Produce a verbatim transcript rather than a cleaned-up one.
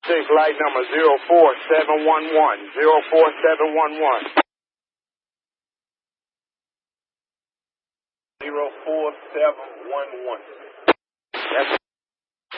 six, light number zero four seven one one. zero four seven one one. zero four seven one one. That's